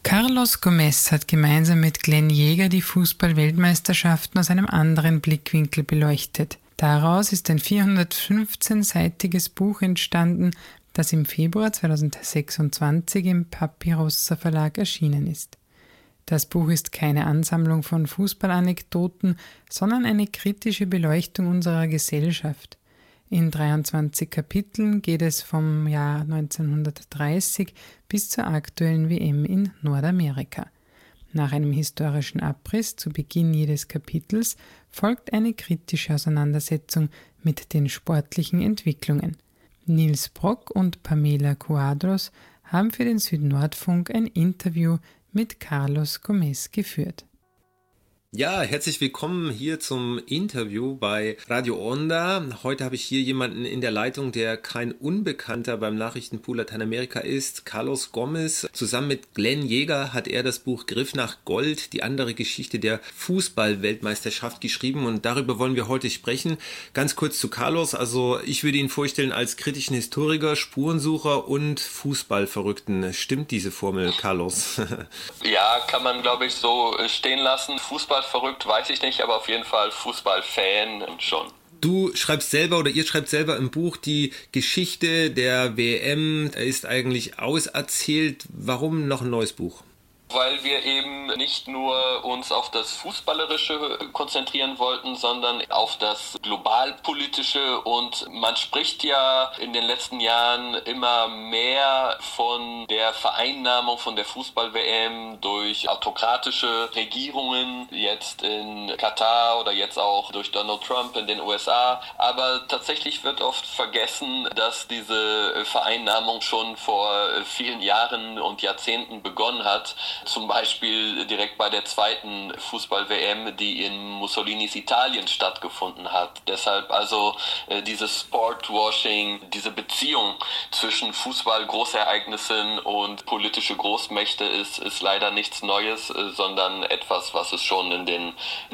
Carlos Gómez hat gemeinsam mit Glenn Jäger die Fußball-Weltmeisterschaften aus einem anderen Blickwinkel beleuchtet. Daraus ist ein 415-seitiges Buch entstanden, das im Februar 2026 im Papirossa Verlag erschienen ist. Das Buch ist keine Ansammlung von Fußballanekdoten, sondern eine kritische Beleuchtung unserer Gesellschaft. In 23 Kapiteln geht es vom Jahr 1930 bis zur aktuellen WM in Nordamerika. Nach einem historischen Abriss zu Beginn jedes Kapitels folgt eine kritische Auseinandersetzung mit den sportlichen Entwicklungen. Nils Brock und Pamela Quadros haben für den Südnordfunk ein Interview mit Carlos Gómez geführt. Ja, herzlich willkommen hier zum Interview bei Radio Onda. Heute habe ich hier jemanden in der Leitung, der kein Unbekannter beim Nachrichtenpool Lateinamerika ist, Carlos Gómez. Zusammen mit Glenn Jäger hat er das Buch Griff nach Gold, die andere Geschichte der Fußball-Weltmeisterschaft geschrieben und darüber wollen wir heute sprechen. Ganz kurz zu Carlos, also ich würde ihn vorstellen als kritischen Historiker, Spurensucher und Fußballverrückten. Stimmt diese Formel, Carlos? Ja, kann man glaube ich so stehen lassen. Fußball verrückt, weiß ich nicht, aber auf jeden Fall Fußballfan schon. Du schreibst selber oder ihr schreibt selber im Buch, die Geschichte der WM ist eigentlich auserzählt. Warum noch ein neues Buch? Weil wir eben nicht nur uns auf das Fußballerische konzentrieren wollten, sondern auf das Globalpolitische. Und man spricht ja in den letzten Jahren immer mehr von der Vereinnahmung von der Fußball-WM durch autokratische Regierungen, jetzt in Katar oder jetzt auch durch Donald Trump in den USA. Aber tatsächlich wird oft vergessen, dass diese Vereinnahmung schon vor vielen Jahren und Jahrzehnten begonnen hat. Zum Beispiel direkt bei der zweiten Fußball-WM, die in Mussolinis Italien stattgefunden hat. Deshalb also dieses Sportwashing, diese Beziehung zwischen Fußball-Großereignissen und politische Großmächte ist leider nichts Neues, sondern etwas, was es schon in den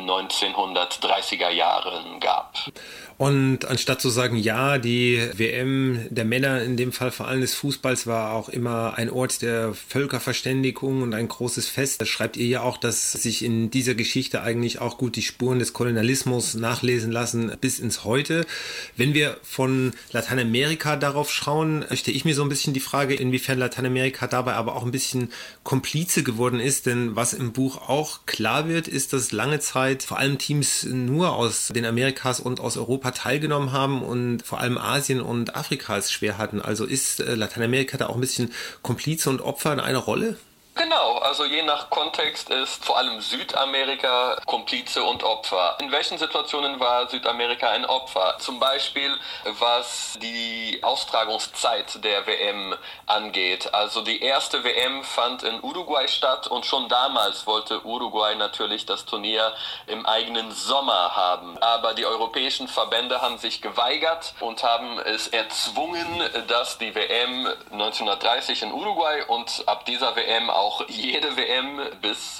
1930er Jahren gab. Und anstatt zu sagen, ja, die WM der Männer, in dem Fall vor allem des Fußballs, war auch immer ein Ort der Völkerverständigung und ein großes Fest. Da schreibt ihr ja auch, dass sich in dieser Geschichte eigentlich auch gut die Spuren des Kolonialismus nachlesen lassen bis ins Heute. Wenn wir von Lateinamerika darauf schauen, stelle ich mir so ein bisschen die Frage, inwiefern Lateinamerika dabei aber auch ein bisschen Komplize geworden ist. Denn was im Buch auch klar wird, ist, dass lange Zeit vor allem Teams nur aus den Amerikas und aus Europa teilgenommen haben und vor allem Asien und Afrika es schwer hatten. Also ist Lateinamerika da auch ein bisschen Komplize und Opfer in einer Rolle? Genau, also je nach Kontext ist vor allem Südamerika Komplize und Opfer. In welchen Situationen war Südamerika ein Opfer? Zum Beispiel, was die Austragungszeit der WM angeht. Also die erste WM fand in Uruguay statt und schon damals wollte Uruguay natürlich das Turnier im eigenen Sommer haben. Aber die europäischen Verbände haben sich geweigert und haben es erzwungen, dass die WM 1930 in Uruguay und ab dieser WM auch jede WM bis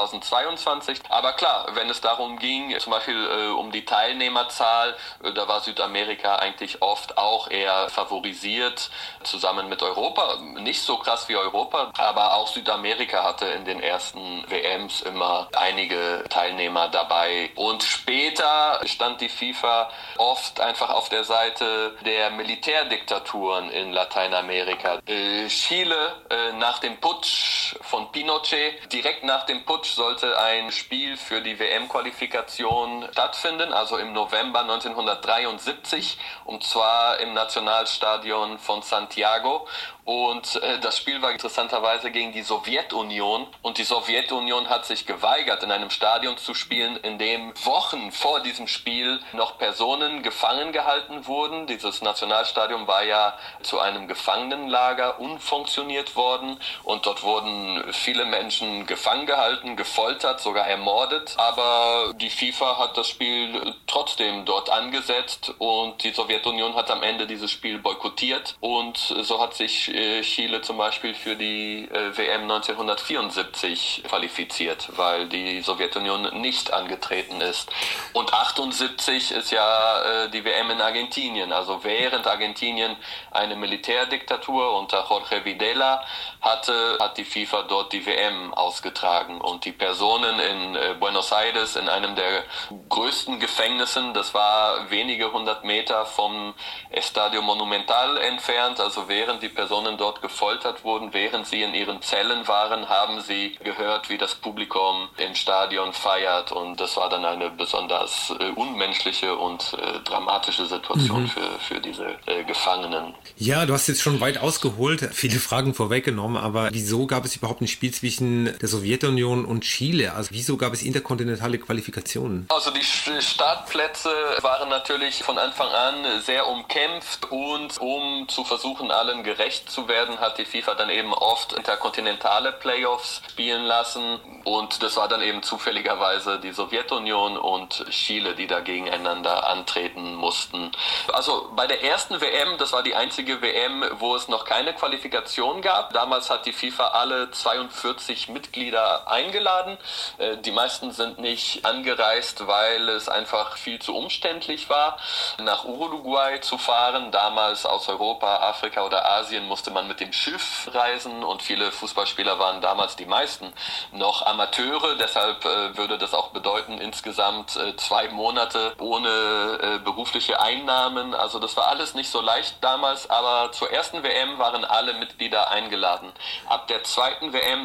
2022. Aber klar, wenn es darum ging, zum Beispiel um die Teilnehmerzahl, da war Südamerika eigentlich oft auch eher favorisiert, zusammen mit Europa. Nicht so krass wie Europa, aber auch Südamerika hatte in den ersten WMs immer einige Teilnehmer dabei. Und später stand die FIFA oft einfach auf der Seite der Militärdiktaturen in Lateinamerika. Chile nach dem Putsch von Pinochet. Direkt nach dem Putsch sollte ein Spiel für die WM-Qualifikation stattfinden, also im November 1973, und zwar im Nationalstadion von Santiago. Und das Spiel war interessanterweise gegen die Sowjetunion und die Sowjetunion hat sich geweigert, in einem Stadion zu spielen, in dem Wochen vor diesem Spiel noch Personen gefangen gehalten wurden. Dieses Nationalstadion war ja zu einem Gefangenenlager umfunktioniert worden und dort wurden viele Menschen gefangen gehalten, gefoltert, sogar ermordet. Aber die FIFA hat das Spiel trotzdem dort angesetzt und die Sowjetunion hat am Ende dieses Spiel boykottiert und so hat sich Chile zum Beispiel für die WM 1974 qualifiziert, weil die Sowjetunion nicht angetreten ist. Und 78 ist ja die WM in Argentinien. Also während Argentinien eine Militärdiktatur unter Jorge Videla hatte, hat die FIFA dort die WM ausgetragen. Und die Personen in Buenos Aires, in einem der größten Gefängnissen, das war wenige 100 Meter vom Estadio Monumental entfernt, also während die Personen dort gefoltert wurden, während sie in ihren Zellen waren, haben sie gehört, wie das Publikum im Stadion feiert, und das war dann eine besonders unmenschliche und dramatische Situation für diese Gefangenen. Ja, du hast jetzt schon weit ausgeholt, viele Fragen vorweggenommen, aber wieso gab es überhaupt ein Spiel zwischen der Sowjetunion und Chile? Also wieso gab es interkontinentale Qualifikationen? Also die Startplätze waren natürlich von Anfang an sehr umkämpft, und um zu versuchen, allen gerecht zu werden, hat die FIFA dann eben oft interkontinentale Playoffs spielen lassen, und das war dann eben zufälligerweise die Sowjetunion und Chile, die da gegeneinander antreten mussten. Also bei der ersten WM, das war die einzige WM, wo es noch keine Qualifikation gab. Damals hat die FIFA alle 42 Mitglieder eingeladen. Die meisten sind nicht angereist, weil es einfach viel zu umständlich war, nach Uruguay zu fahren. Damals aus Europa, Afrika oder Asien musste man mit dem Schiff reisen, und viele Fußballspieler waren damals, die meisten, noch Amateure. Deshalb würde das auch bedeuten, insgesamt 2 Monate ohne berufliche Einnahmen. Also das war alles nicht so leicht damals, aber zur ersten WM waren alle Mitglieder eingeladen. Ab der zweiten WM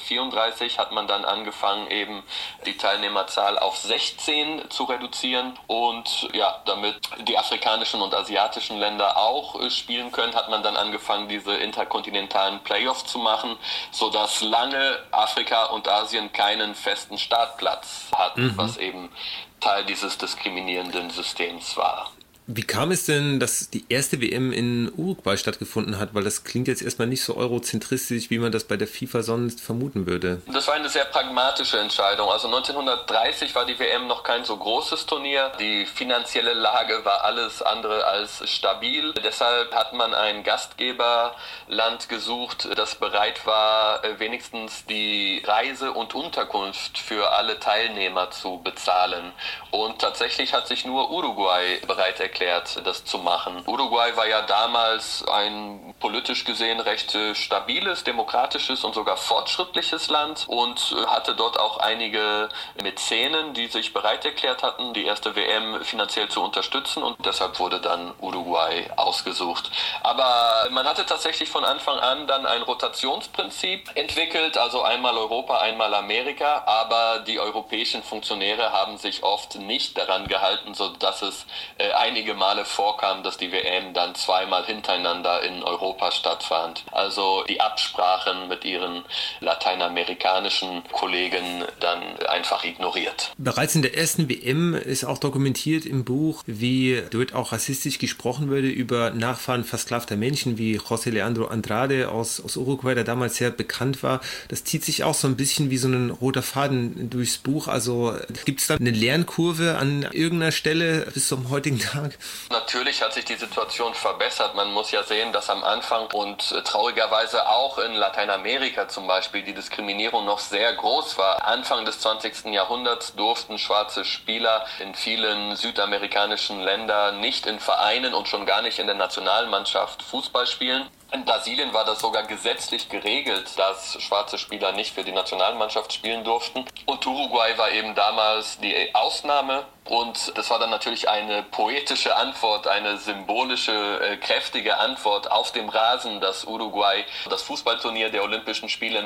1934 hat man dann angefangen, eben die Teilnehmerzahl auf 16 zu reduzieren, und ja, damit die afrikanischen und asiatischen Länder auch spielen können, hat man dann angefangen, diese interkontinentalen Playoffs zu machen, sodass lange Afrika und Asien keinen festen Startplatz hatten, was eben Teil dieses diskriminierenden Systems war. Wie kam es denn, dass die erste WM in Uruguay stattgefunden hat? Weil das klingt jetzt erstmal nicht so eurozentristisch, wie man das bei der FIFA sonst vermuten würde. Das war eine sehr pragmatische Entscheidung. Also 1930 war die WM noch kein so großes Turnier. Die finanzielle Lage war alles andere als stabil. Deshalb hat man ein Gastgeberland gesucht, das bereit war, wenigstens die Reise und Unterkunft für alle Teilnehmer zu bezahlen. Und tatsächlich hat sich nur Uruguay bereit erklärt, das zu machen. Uruguay war ja damals ein politisch gesehen recht stabiles, demokratisches und sogar fortschrittliches Land und hatte dort auch einige Mäzenen, die sich bereit erklärt hatten, die erste WM finanziell zu unterstützen, und deshalb wurde dann Uruguay ausgesucht. Aber man hatte tatsächlich von Anfang an dann ein Rotationsprinzip entwickelt, also einmal Europa, einmal Amerika, aber die europäischen Funktionäre haben sich oft nicht daran gehalten, sodass es einige Male vorkam, dass die WM dann zweimal hintereinander in Europa stattfand. Also die Absprachen mit ihren lateinamerikanischen Kollegen dann einfach ignoriert. Bereits in der ersten WM ist auch dokumentiert im Buch, wie dort auch rassistisch gesprochen wurde über Nachfahren versklavter Menschen wie José Leandro Andrade aus Uruguay, der damals sehr bekannt war. Das zieht sich auch so ein bisschen wie so ein roter Faden durchs Buch. Also gibt es da eine Lernkurve an irgendeiner Stelle bis zum heutigen Tag? Natürlich hat sich die Situation verbessert. Man muss ja sehen, dass am Anfang und traurigerweise auch in Lateinamerika zum Beispiel die Diskriminierung noch sehr groß war. Anfang des 20. Jahrhunderts durften schwarze Spieler in vielen südamerikanischen Ländern nicht in Vereinen und schon gar nicht in der Nationalmannschaft Fußball spielen. In Brasilien war das sogar gesetzlich geregelt, dass schwarze Spieler nicht für die Nationalmannschaft spielen durften. Und Uruguay war eben damals die Ausnahme. Und das war dann natürlich eine poetische Antwort, eine symbolische, kräftige Antwort auf dem Rasen, dass Uruguay das Fußballturnier der Olympischen Spiele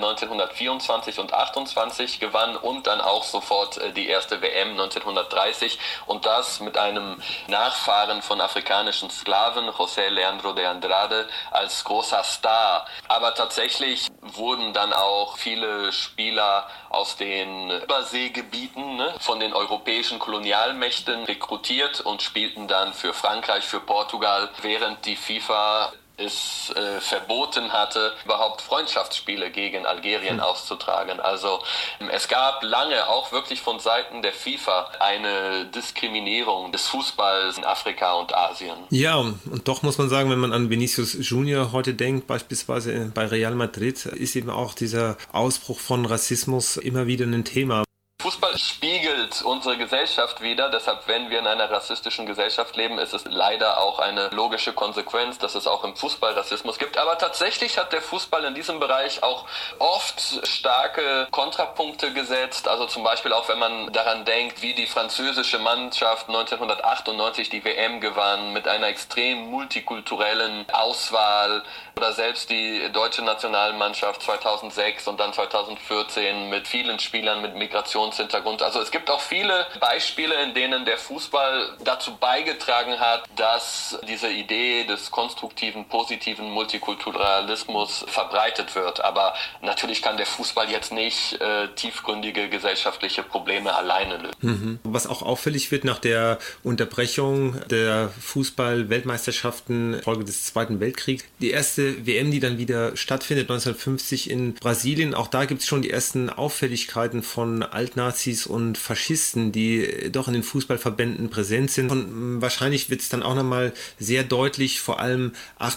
1924 und 28 gewann und dann auch sofort die erste WM 1930. Und das mit einem Nachfahren von afrikanischen Sklaven, José Leandro de Andrade, als großer Star. Aber tatsächlich wurden dann auch viele Spieler aus den Überseegebieten von den europäischen Kolonialmächten rekrutiert und spielten dann für Frankreich, für Portugal, während die FIFA es verboten hatte, überhaupt Freundschaftsspiele gegen Algerien auszutragen. Also es gab lange auch wirklich von Seiten der FIFA eine Diskriminierung des Fußballs in Afrika und Asien. Ja, und doch muss man sagen, wenn man an Vinicius Junior heute denkt, beispielsweise bei Real Madrid, ist eben auch dieser Ausbruch von Rassismus immer wieder ein Thema. Fußball spiegelt unsere Gesellschaft wider, deshalb, wenn wir in einer rassistischen Gesellschaft leben, ist es leider auch eine logische Konsequenz, dass es auch im Fußball Rassismus gibt. Aber tatsächlich hat der Fußball in diesem Bereich auch oft starke Kontrapunkte gesetzt. Also zum Beispiel auch, wenn man daran denkt, wie die französische Mannschaft 1998 die WM gewann mit einer extrem multikulturellen Auswahl, oder selbst die deutsche Nationalmannschaft 2006 und dann 2014 mit vielen Spielern mit Migrationshintergrund. Also es gibt auch viele Beispiele, in denen der Fußball dazu beigetragen hat, dass diese Idee des konstruktiven, positiven Multikulturalismus verbreitet wird. Aber natürlich kann der Fußball jetzt nicht tiefgründige gesellschaftliche Probleme alleine lösen. Was auch auffällig wird nach der Unterbrechung der Fußball-Weltmeisterschaften infolge des Zweiten Weltkriegs, die erste WM, die dann wieder stattfindet, 1950 in Brasilien, auch da gibt es schon die ersten Auffälligkeiten von Altnazis und Faschisten, die doch in den Fußballverbänden präsent sind. Und wahrscheinlich wird es dann auch nochmal sehr deutlich, vor allem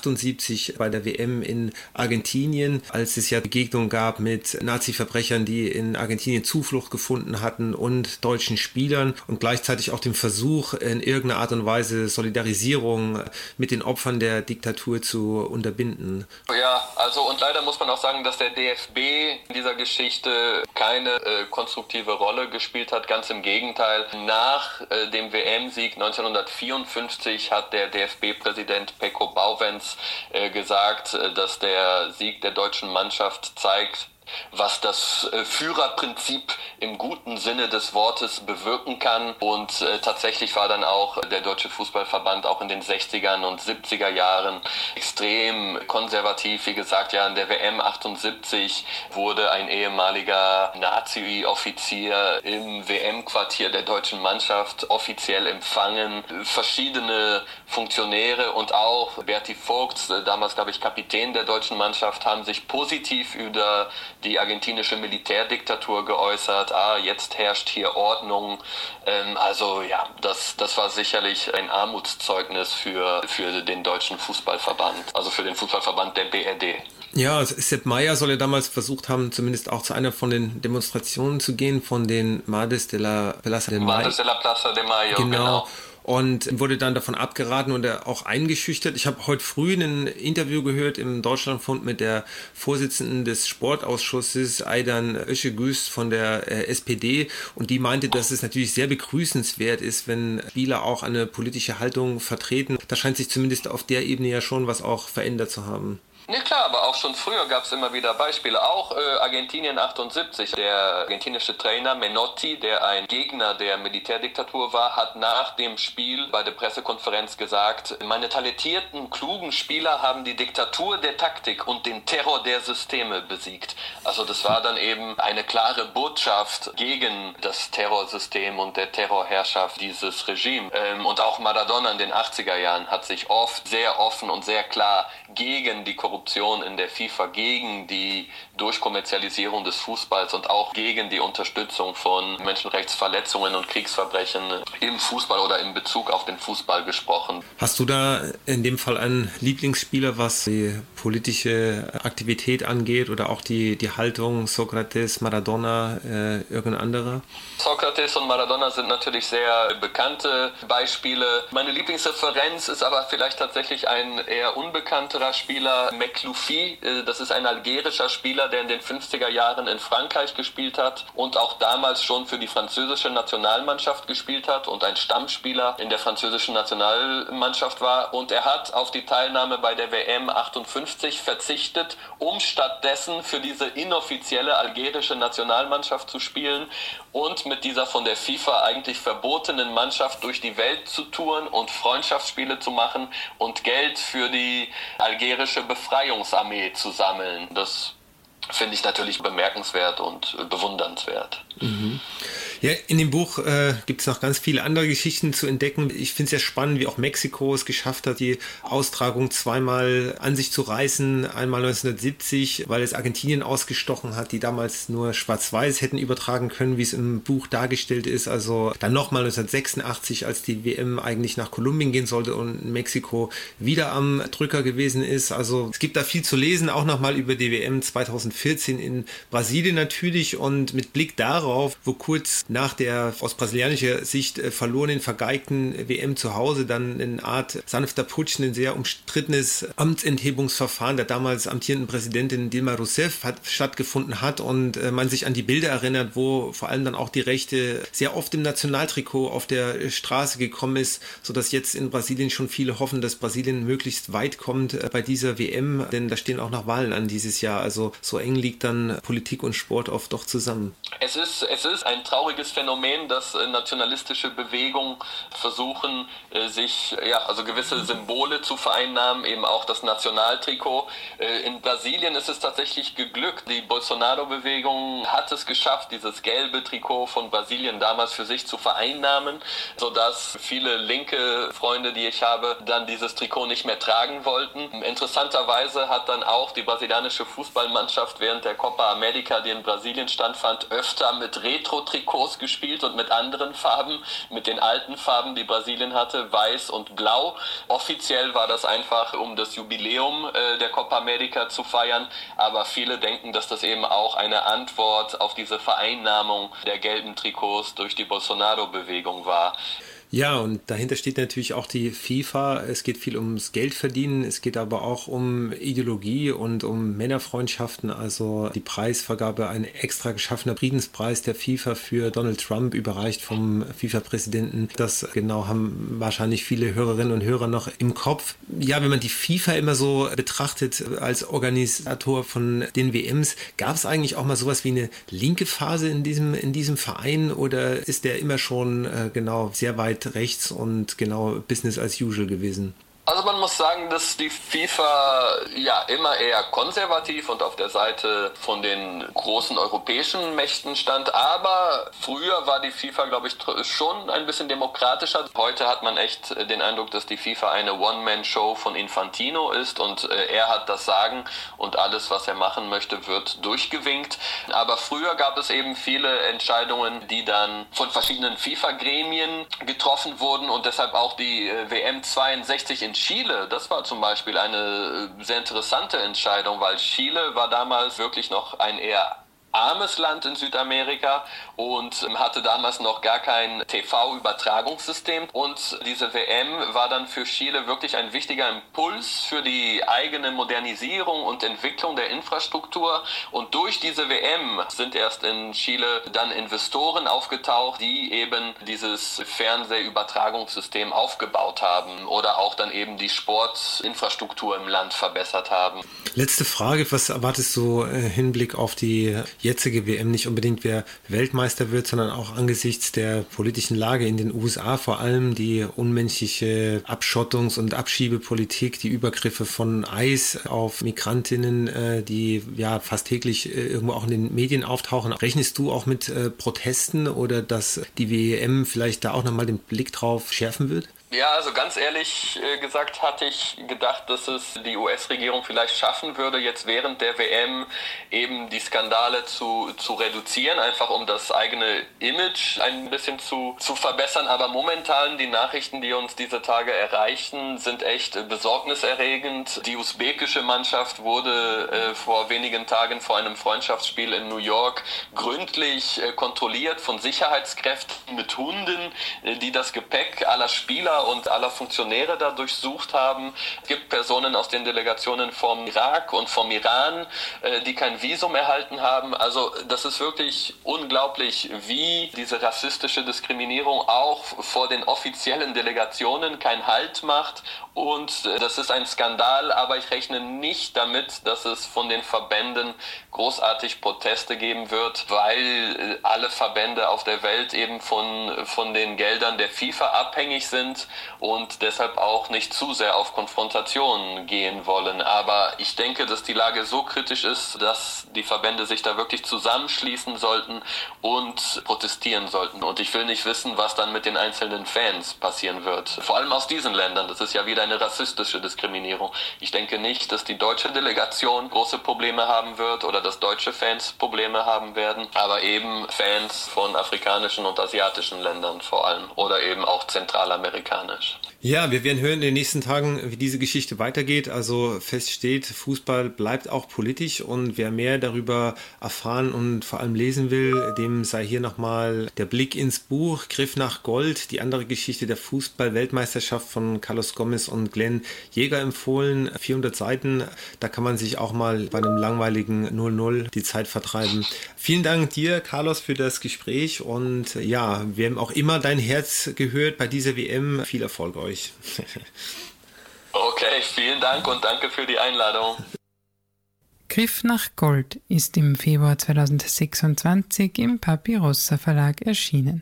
78 bei der WM in Argentinien, als es ja Begegnungen gab mit Nazi-Verbrechern, die in Argentinien Zuflucht gefunden hatten und deutschen Spielern und gleichzeitig auch dem Versuch, in irgendeiner Art und Weise Solidarisierung mit den Opfern der Diktatur zu unterbinden. Ja, also und leider muss man auch sagen, dass der DFB in dieser Geschichte keine konstruktive Rolle gespielt hat. Ganz im Gegenteil. Nach dem WM-Sieg 1954 hat der DFB-Präsident Pecco Bauwens gesagt, dass der Sieg der deutschen Mannschaft zeigt, was das Führerprinzip im guten Sinne des Wortes bewirken kann. Und tatsächlich war dann auch der Deutsche Fußballverband auch in den 60er und 70er Jahren extrem konservativ. Wie gesagt, ja, in der WM 78 wurde ein ehemaliger Nazi-Offizier im WM-Quartier der deutschen Mannschaft offiziell empfangen. Verschiedene Funktionäre und auch Berti Vogts, damals glaube ich Kapitän der deutschen Mannschaft, haben sich positiv über die argentinische Militärdiktatur geäußert. Jetzt herrscht hier Ordnung. Also ja, das war sicherlich ein Armutszeugnis für den deutschen Fußballverband, also für den Fußballverband der BRD. Ja, Sepp Maier soll ja damals versucht haben, zumindest auch zu einer von den Demonstrationen zu gehen, von den Martes de la Plaza de Mayo. Genau. Und wurde dann davon abgeraten und er auch eingeschüchtert. Ich habe heute früh ein Interview gehört im Deutschlandfunk mit der Vorsitzenden des Sportausschusses, Aydan Özgürüz von der SPD. Und die meinte, dass es natürlich sehr begrüßenswert ist, wenn Spieler auch eine politische Haltung vertreten. Da scheint sich zumindest auf der Ebene ja schon was auch verändert zu haben. Ne, klar, aber auch schon früher gab es immer wieder Beispiele. Auch Argentinien 78. Der argentinische Trainer Menotti, der ein Gegner der Militärdiktatur war, hat nach dem Spiel bei der Pressekonferenz gesagt, meine talentierten, klugen Spieler haben die Diktatur der Taktik und den Terror der Systeme besiegt. Also das war dann eben eine klare Botschaft gegen das Terrorsystem und der Terrorherrschaft dieses Regime. Und auch Maradona in den 80er Jahren hat sich oft sehr offen und sehr klar gegen die Korruption in der FIFA, gegen die Durchkommerzialisierung des Fußballs und auch gegen die Unterstützung von Menschenrechtsverletzungen und Kriegsverbrechen im Fußball oder in Bezug auf den Fußball gesprochen. Hast du da in dem Fall einen Lieblingsspieler, was die politische Aktivität angeht oder auch die Haltung Sokrates, Maradona, irgendein anderer? Sokrates und Maradona sind natürlich sehr bekannte Beispiele. Meine Lieblingsreferenz ist aber vielleicht tatsächlich ein eher unbekannterer Spieler, Mekloufi. Das ist ein algerischer Spieler, der in den 50er Jahren in Frankreich gespielt hat und auch damals schon für die französische Nationalmannschaft gespielt hat und ein Stammspieler in der französischen Nationalmannschaft war. Und er hat auf die Teilnahme bei der WM 58 verzichtet, um stattdessen für diese inoffizielle algerische Nationalmannschaft zu spielen und mit dieser von der FIFA eigentlich verbotenen Mannschaft durch die Welt zu touren und Freundschaftsspiele zu machen und Geld für die algerische Befreiungsarmee zu sammeln. Das finde ich natürlich bemerkenswert und bewundernswert. Mhm. Ja, in dem Buch gibt es noch ganz viele andere Geschichten zu entdecken. Ich finde es ja spannend, wie auch Mexiko es geschafft hat, die Austragung zweimal an sich zu reißen. Einmal 1970, weil es Argentinien ausgestochen hat, die damals nur schwarz-weiß hätten übertragen können, wie es im Buch dargestellt ist. Also dann nochmal 1986, als die WM eigentlich nach Kolumbien gehen sollte und Mexiko wieder am Drücker gewesen ist. Also es gibt da viel zu lesen, auch nochmal über die WM 2014 in Brasilien natürlich, und mit Blick darauf, wo kurz nach der aus brasilianischer Sicht verlorenen, vergeigten WM zu Hause dann eine Art sanfter Putsch, ein sehr umstrittenes Amtsenthebungsverfahren der damals amtierenden Präsidentin Dilma Rousseff stattgefunden hat, und man sich an die Bilder erinnert, wo vor allem dann auch die Rechte sehr oft im Nationaltrikot auf der Straße gekommen ist, sodass jetzt in Brasilien schon viele hoffen, dass Brasilien möglichst weit kommt bei dieser WM, denn da stehen auch noch Wahlen an dieses Jahr. Also so eng liegt dann Politik und Sport oft doch zusammen. Es ist ein trauriges Phänomen, dass nationalistische Bewegungen versuchen, sich also gewisse Symbole zu vereinnahmen, eben auch das Nationaltrikot. In Brasilien ist es tatsächlich geglückt. Die Bolsonaro-Bewegung hat es geschafft, dieses gelbe Trikot von Brasilien damals für sich zu vereinnahmen, sodass viele linke Freunde, die ich habe, dann dieses Trikot nicht mehr tragen wollten. Interessanterweise hat dann auch die brasilianische Fußballmannschaft während der Copa América, die in Brasilien stattfand, öfter mit Retro-Trikots gespielt und mit anderen Farben, mit den alten Farben, die Brasilien hatte, weiß und blau. Offiziell war das einfach, um das Jubiläum der Copa América zu feiern, aber viele denken, dass das eben auch eine Antwort auf diese Vereinnahmung der gelben Trikots durch die Bolsonaro-Bewegung war. Ja, und dahinter steht natürlich auch die FIFA. Es geht viel ums Geldverdienen, es geht aber auch um Ideologie und um Männerfreundschaften. Also die Preisvergabe, ein extra geschaffener Friedenspreis der FIFA für Donald Trump, überreicht vom FIFA-Präsidenten. Das genau haben wahrscheinlich viele Hörerinnen und Hörer noch im Kopf. Ja, wenn man die FIFA immer so betrachtet als Organisator von den WMs, gab es eigentlich auch mal sowas wie eine linke Phase in diesem Verein, oder ist der immer schon genau sehr weit rechts und genau Business as usual gewesen? Also man muss sagen, dass die FIFA immer eher konservativ und auf der Seite von den großen europäischen Mächten stand, aber früher war die FIFA, glaube ich, schon ein bisschen demokratischer. Heute hat man echt den Eindruck, dass die FIFA eine One-Man-Show von Infantino ist und er hat das Sagen und alles, was er machen möchte, wird durchgewinkt. Aber früher gab es eben viele Entscheidungen, die dann von verschiedenen FIFA-Gremien getroffen wurden, und deshalb auch die WM 62 in Chile, das war zum Beispiel eine sehr interessante Entscheidung, weil Chile war damals wirklich noch ein eher armes Land in Südamerika und hatte damals noch gar kein TV-Übertragungssystem, und diese WM war dann für Chile wirklich ein wichtiger Impuls für die eigene Modernisierung und Entwicklung der Infrastruktur, und durch diese WM sind erst in Chile dann Investoren aufgetaucht, die eben dieses Fernsehübertragungssystem aufgebaut haben oder auch dann eben die Sportinfrastruktur im Land verbessert haben. Letzte Frage, was erwartest du Hinblick auf die jetzige WM, nicht unbedingt wer Weltmeister wird, sondern auch angesichts der politischen Lage in den USA, vor allem die unmenschliche Abschottungs- und Abschiebepolitik, die Übergriffe von ICE auf Migrantinnen, die ja fast täglich irgendwo auch in den Medien auftauchen. Rechnest du auch mit Protesten, oder dass die WM vielleicht da auch nochmal den Blick drauf schärfen wird? Ja, also ganz ehrlich gesagt hatte ich gedacht, dass es die US-Regierung vielleicht schaffen würde, jetzt während der WM eben die Skandale zu reduzieren, einfach um das eigene Image ein bisschen zu verbessern. Aber momentan die Nachrichten, die uns diese Tage erreichen, sind echt besorgniserregend. Die usbekische Mannschaft wurde vor wenigen Tagen vor einem Freundschaftsspiel in New York gründlich kontrolliert von Sicherheitskräften mit Hunden, die das Gepäck aller Spieler und aller Funktionäre da durchsucht haben. Es gibt Personen aus den Delegationen vom Irak und vom Iran, die kein Visum erhalten haben. Also das ist wirklich unglaublich, wie diese rassistische Diskriminierung auch vor den offiziellen Delegationen keinen Halt macht. Und das ist ein Skandal, aber ich rechne nicht damit, dass es von den Verbänden großartig Proteste geben wird, weil alle Verbände auf der Welt eben von den Geldern der FIFA abhängig sind. sind und deshalb auch nicht zu sehr auf Konfrontation gehen wollen. Aber ich denke, dass die Lage so kritisch ist, dass die Verbände sich da wirklich zusammenschließen sollten und protestieren sollten. Und ich will nicht wissen, was dann mit den einzelnen Fans passieren wird. Vor allem aus diesen Ländern. Das ist ja wieder eine rassistische Diskriminierung. Ich denke nicht, dass die deutsche Delegation große Probleme haben wird oder dass deutsche Fans Probleme haben werden, aber eben Fans von afrikanischen und asiatischen Ländern vor allem oder eben auch zentralamerikanisch. Ja, wir werden hören in den nächsten Tagen, wie diese Geschichte weitergeht. Also fest steht, Fußball bleibt auch politisch und wer mehr darüber erfahren und vor allem lesen will, dem sei hier nochmal der Blick ins Buch Griff nach Gold, die andere Geschichte der Fußball-Weltmeisterschaft von Carlos Gomez und Glenn Jäger empfohlen. 400 Seiten, da kann man sich auch mal bei einem langweiligen 0-0 die Zeit vertreiben. Vielen Dank dir, Carlos, für das Gespräch und ja, wem auch immer dein Herz gehört bei dieser WM, viel Erfolg euch. Okay, vielen Dank und danke für die Einladung. Griff nach Gold ist im Februar 2026 im Papirossa Verlag erschienen.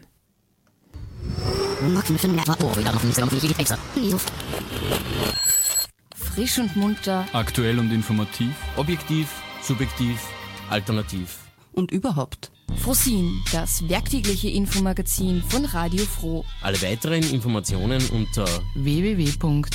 Frisch und munter. Aktuell und informativ. Objektiv, subjektiv, alternativ. Und überhaupt. Frosin, das werktägliche Infomagazin von Radio Froh. Alle weiteren Informationen unter www.froh.at.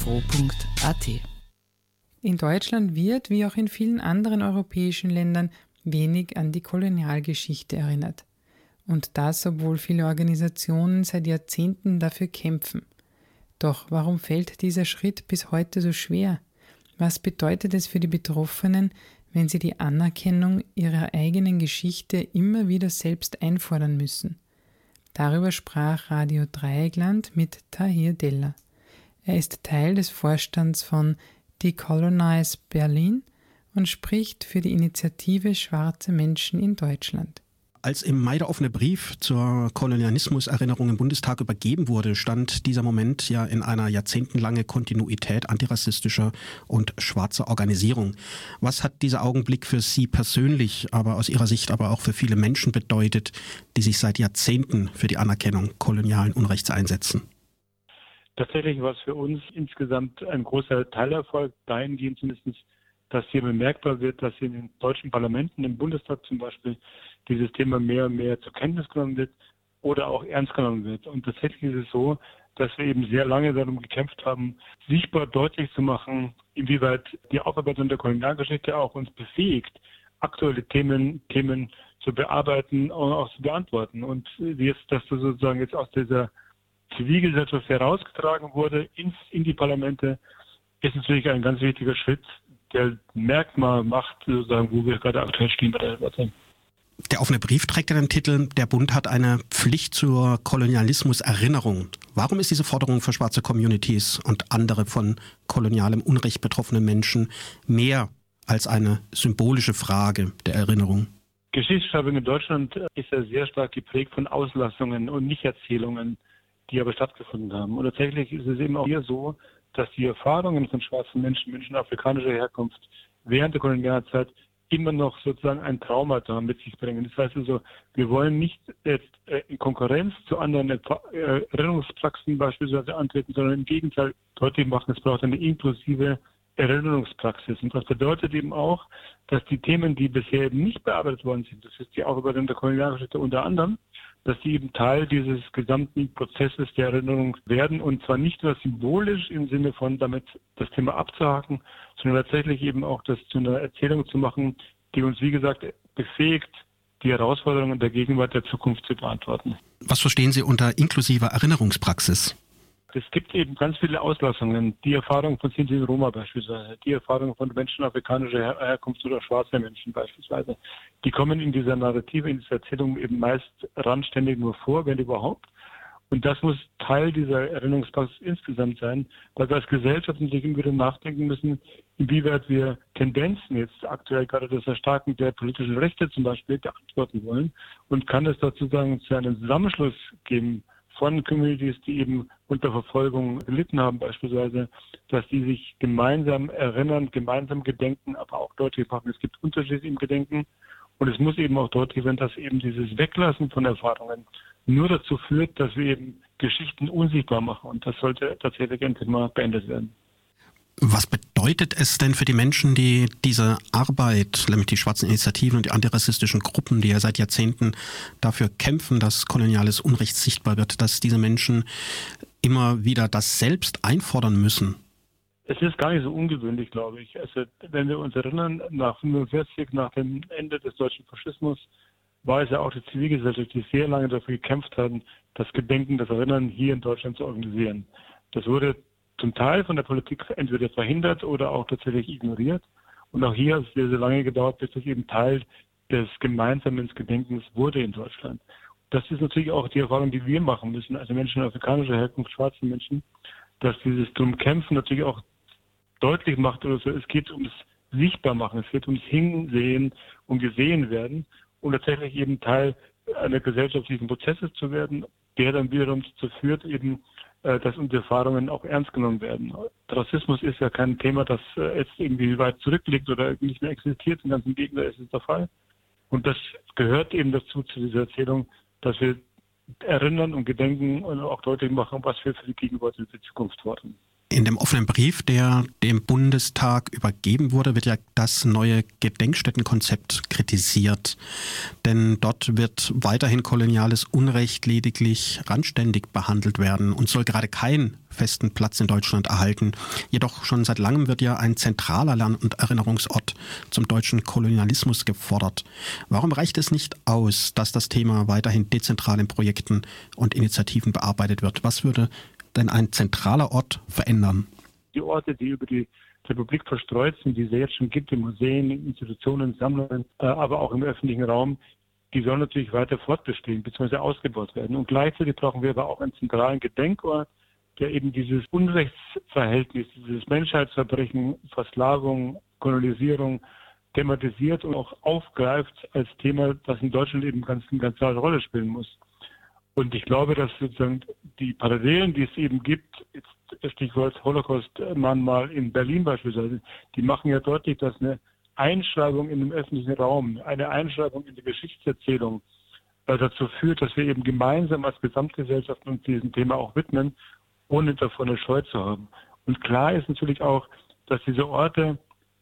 In Deutschland wird, wie auch in vielen anderen europäischen Ländern, wenig an die Kolonialgeschichte erinnert. Und das, obwohl viele Organisationen seit Jahrzehnten dafür kämpfen. Doch warum fällt dieser Schritt bis heute so schwer? Was bedeutet es für die Betroffenen, wenn sie die Anerkennung ihrer eigenen Geschichte immer wieder selbst einfordern müssen? Darüber sprach Radio Dreieckland mit Tahir Della. Er ist Teil des Vorstands von Decolonize Berlin und spricht für die Initiative Schwarze Menschen in Deutschland. Als im Mai der offene Brief zur Kolonialismuserinnerung im Bundestag übergeben wurde, stand dieser Moment ja in einer jahrzehntelangen Kontinuität antirassistischer und schwarzer Organisierung. Was hat dieser Augenblick für Sie persönlich, aber aus Ihrer Sicht aber auch für viele Menschen bedeutet, die sich seit Jahrzehnten für die Anerkennung kolonialen Unrechts einsetzen? Tatsächlich war es für uns insgesamt ein großer Teilerfolg, dahingehend zumindest, dass hier bemerkbar wird, dass in den deutschen Parlamenten, im Bundestag zum Beispiel, dieses Thema mehr und mehr zur Kenntnis genommen wird oder auch ernst genommen wird. Und tatsächlich ist es so, dass wir eben sehr lange darum gekämpft haben, sichtbar deutlich zu machen, inwieweit die Aufarbeitung der Kolonialgeschichte auch uns befähigt, aktuelle Themen zu bearbeiten und auch zu beantworten. Und jetzt, dass das sozusagen jetzt aus dieser Zivilgesellschaft herausgetragen wurde in die Parlamente, ist natürlich ein ganz wichtiger Schritt, der Merkmal macht, sozusagen, wo wir gerade aktuell stehen bei der Debatte. Der offene Brief trägt ja den Titel „Der Bund hat eine Pflicht zur Kolonialismuserinnerung". Warum ist diese Forderung für schwarze Communities und andere von kolonialem Unrecht betroffene Menschen mehr als eine symbolische Frage der Erinnerung? Geschichtsschreibung in Deutschland ist ja sehr stark geprägt von Auslassungen und Nicherzählungen, die aber stattgefunden haben. Und tatsächlich ist es eben auch hier so, dass die Erfahrungen von schwarzen Menschen afrikanischer Herkunft während der Kolonialzeit immer noch sozusagen ein Traumata mit sich bringen. Das heißt also, wir wollen nicht jetzt in Konkurrenz zu anderen Erinnerungspraxen beispielsweise antreten, sondern im Gegenteil deutlich machen, es braucht eine inklusive Erinnerungspraxis. Und das bedeutet eben auch, dass die Themen, die bisher eben nicht bearbeitet worden sind, das ist die Aufarbeitung der Kolonialgeschichte unter anderem, dass die eben Teil dieses gesamten Prozesses der Erinnerung werden, und zwar nicht nur symbolisch im Sinne von damit das Thema abzuhaken, sondern tatsächlich eben auch das zu einer Erzählung zu machen, die uns, wie gesagt, befähigt, die Herausforderungen der Gegenwart, der Zukunft zu beantworten. Was verstehen Sie unter inklusiver Erinnerungspraxis? Es gibt eben ganz viele Auslassungen. Die Erfahrung von Sinti und Roma beispielsweise, die Erfahrung von Menschen afrikanischer Herkunft oder schwarzer Menschen beispielsweise, die kommen in dieser Narrative, in dieser Erzählung eben meist randständig nur vor, wenn überhaupt. Und das muss Teil dieser Erinnerungspraxis insgesamt sein, weil wir als Gesellschaft natürlich immer wieder nachdenken müssen, inwieweit wir Tendenzen jetzt aktuell gerade das Erstarken der politischen Rechte zum Beispiel beantworten wollen. Und kann es dazu sagen, zu einem Zusammenschluss geben von Communities, die eben unter Verfolgung gelitten haben beispielsweise, dass die sich gemeinsam erinnern, gemeinsam gedenken, aber auch deutlich machen, es gibt Unterschiede im Gedenken. Und es muss eben auch deutlich werden, dass eben dieses Weglassen von Erfahrungen nur dazu führt, dass wir eben Geschichten unsichtbar machen. Und das sollte tatsächlich endlich mal beendet werden. Was bedeutet es denn für die Menschen, die diese Arbeit, nämlich die schwarzen Initiativen und die antirassistischen Gruppen, die ja seit Jahrzehnten dafür kämpfen, dass koloniales Unrecht sichtbar wird, dass diese Menschen immer wieder das selbst einfordern müssen? Es ist gar nicht so ungewöhnlich, glaube ich. Also, wenn wir uns erinnern, nach 1945, nach dem Ende des deutschen Faschismus, war es ja auch die Zivilgesellschaft, die sehr lange dafür gekämpft hat, das Gedenken, das Erinnern hier in Deutschland zu organisieren. Das wurde zum Teil von der Politik entweder verhindert oder auch tatsächlich ignoriert. Und auch hier hat es sehr, sehr lange gedauert, bis das eben Teil des gemeinsamen Gedenkens wurde in Deutschland. Das ist natürlich auch die Erfahrung, die wir machen müssen, also Menschen afrikanischer Herkunft, schwarze Menschen, dass dieses drum Kämpfen natürlich auch deutlich macht oder so, es geht ums Sichtbarmachen, es geht ums Hinsehen und gesehen werden und tatsächlich eben Teil einer gesellschaftlichen Prozesses zu werden, der dann wiederum dazu führt, eben, dass unsere Erfahrungen auch ernst genommen werden. Rassismus ist ja kein Thema, das jetzt irgendwie weit zurückliegt oder nicht mehr existiert, ganz im Gegenteil ist es der Fall. Und das gehört eben dazu, zu dieser Erzählung, dass wir erinnern und gedenken und auch deutlich machen, was wir für die Gegenwart und die Zukunft fordern. In dem offenen Brief, der dem Bundestag übergeben wurde, wird ja das neue Gedenkstättenkonzept kritisiert. Denn dort wird weiterhin koloniales Unrecht lediglich randständig behandelt werden und soll gerade keinen festen Platz in Deutschland erhalten. Jedoch schon seit langem wird ja ein zentraler Lern- und Erinnerungsort zum deutschen Kolonialismus gefordert. Warum reicht es nicht aus, dass das Thema weiterhin dezentral in Projekten und Initiativen bearbeitet wird? Was würde denn ein zentraler Ort verändern? Die Orte, die über die Republik verstreut sind, die es jetzt schon gibt, in Museen, in Institutionen, Sammlungen, aber auch im öffentlichen Raum, die sollen natürlich weiter fortbestehen bzw. ausgebaut werden. Und gleichzeitig brauchen wir aber auch einen zentralen Gedenkort, der eben dieses Unrechtsverhältnis, dieses Menschheitsverbrechen, Versklavung, Kolonisierung thematisiert und auch aufgreift als Thema, das in Deutschland eben eine ganz klare Rolle spielen muss. Und ich glaube, dass sozusagen die Parallelen, die es eben gibt, jetzt Stichwort Holocaust-Mahnmal in Berlin beispielsweise, die machen ja deutlich, dass eine Einschreibung in den öffentlichen Raum, eine Einschreibung in die Geschichtserzählung dazu führt, dass wir eben gemeinsam als Gesamtgesellschaft uns diesem Thema auch widmen, ohne davon eine Scheu zu haben. Und klar ist natürlich auch, dass diese Orte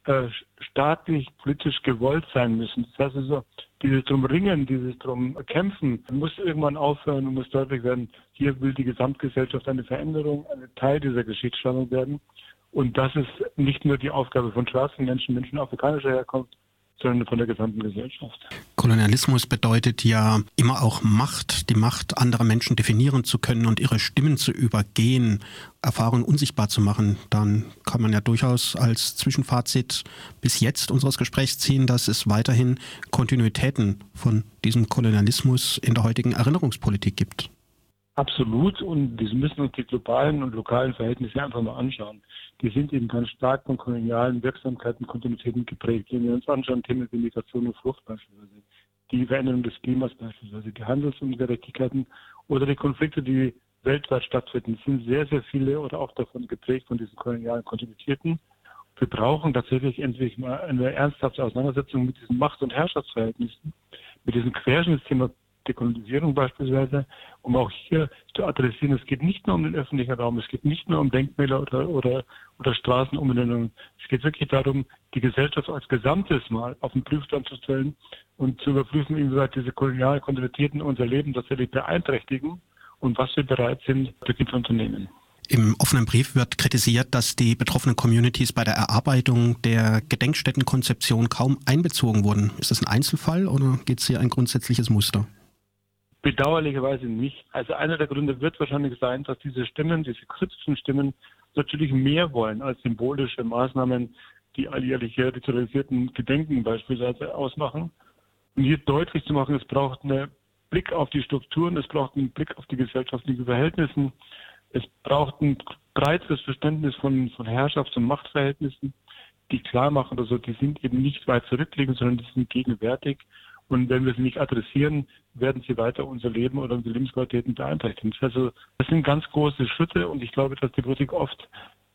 staatlich, politisch gewollt sein müssen. Das heißt also, dieses drum Ringen, dieses drum Kämpfen muss irgendwann aufhören und muss deutlich werden, hier will die Gesamtgesellschaft eine Veränderung, ein Teil dieser Geschichtsschreibung werden. Und das ist nicht nur die Aufgabe von schwarzen Menschen afrikanischer Herkunft, sondern von der gesamten Gesellschaft. Kolonialismus bedeutet ja immer auch Macht, die Macht anderer Menschen definieren zu können und ihre Stimmen zu übergehen, Erfahrungen unsichtbar zu machen. Dann kann man ja durchaus als Zwischenfazit bis jetzt unseres Gesprächs ziehen, dass es weiterhin Kontinuitäten von diesem Kolonialismus in der heutigen Erinnerungspolitik gibt. Absolut, und wir müssen uns die globalen und lokalen Verhältnisse einfach mal anschauen. Die sind eben ganz stark von kolonialen Wirksamkeiten, Kontinuitäten geprägt. Wenn wir uns anschauen, Themen wie Migration und Flucht beispielsweise, die Veränderung des Klimas beispielsweise, die Handelsungerechtigkeiten oder die Konflikte, die weltweit stattfinden, sind sehr, sehr viele oder auch davon geprägt von diesen kolonialen Kontinuitäten. Wir brauchen tatsächlich endlich mal eine ernsthafte Auseinandersetzung mit diesen Macht- und Herrschaftsverhältnissen, mit diesem Querschnittsthema Dekolonisierung beispielsweise, um auch hier zu adressieren, es geht nicht nur um den öffentlichen Raum, es geht nicht nur um Denkmäler oder Straßenumbenennungen. Es geht wirklich darum, die Gesellschaft als Gesamtes mal auf den Prüfstand zu stellen und zu überprüfen, inwieweit diese kolonialen Kontinuitäten unser Leben tatsächlich beeinträchtigen und was wir bereit sind, dagegen zu unternehmen. Im offenen Brief wird kritisiert, dass die betroffenen Communities bei der Erarbeitung der Gedenkstättenkonzeption kaum einbezogen wurden. Ist das ein Einzelfall oder geht es hier ein grundsätzliches Muster? Bedauerlicherweise nicht. Also einer der Gründe wird wahrscheinlich sein, dass diese Stimmen, diese kritischen Stimmen natürlich mehr wollen als symbolische Maßnahmen, die alljährliche ritualisierten Gedenken beispielsweise ausmachen. Und hier deutlich zu machen, es braucht einen Blick auf die Strukturen, es braucht einen Blick auf die gesellschaftlichen Verhältnisse, es braucht ein breiteres Verständnis von Herrschafts- und Machtverhältnissen, die klar machen, also die sind eben nicht weit zurückliegend, sondern die sind gegenwärtig. Und wenn wir sie nicht adressieren, werden sie weiter unser Leben oder unsere Lebensqualitäten beeinträchtigen. Also das sind ganz große Schritte und ich glaube, dass die Politik oft,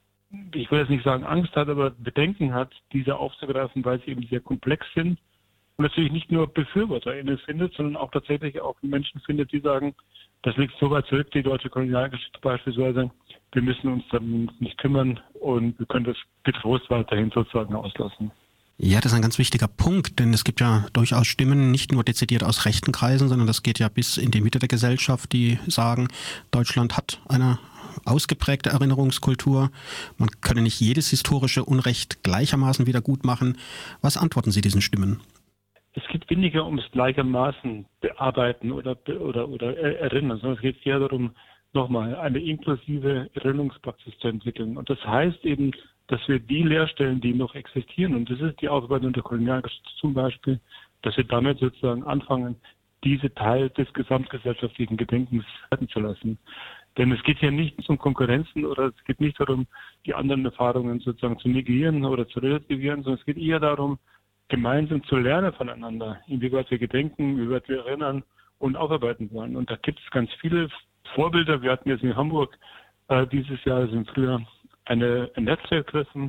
ich will jetzt nicht sagen Angst hat, aber Bedenken hat, diese aufzugreifen, weil sie eben sehr komplex sind, und natürlich nicht nur BefürworterInnen findet, sondern auch tatsächlich auch Menschen findet, die sagen, das liegt so weit zurück, die deutsche Kolonialgeschichte beispielsweise, wir müssen uns darum nicht kümmern und wir können das getrost weiterhin sozusagen auslassen. Ja, das ist ein ganz wichtiger Punkt, denn es gibt ja durchaus Stimmen, nicht nur dezidiert aus rechten Kreisen, sondern das geht ja bis in die Mitte der Gesellschaft, die sagen, Deutschland hat eine ausgeprägte Erinnerungskultur. Man könne nicht jedes historische Unrecht gleichermaßen wieder gut machen. Was antworten Sie diesen Stimmen? Es geht weniger ums gleichermaßen bearbeiten oder erinnern, sondern es geht eher darum, nochmal eine inklusive Erinnerungspraxis zu entwickeln. Und das heißt eben, dass wir die Leerstellen, die noch existieren, und das ist die Aufarbeitung der Kolonialgeschichte zum Beispiel, dass wir damit sozusagen anfangen, diese Teil des gesamtgesellschaftlichen Gedenkens werden zu lassen. Denn es geht hier nicht um Konkurrenzen oder es geht nicht darum, die anderen Erfahrungen sozusagen zu negieren oder zu relativieren, sondern es geht eher darum, gemeinsam zu lernen voneinander, inwieweit wir gedenken, inwieweit wir erinnern und aufarbeiten wollen. Und da gibt es ganz viele Vorbilder. Wir hatten jetzt in Hamburg dieses Jahr, also im Frühjahr, ein Netzwerktreffen,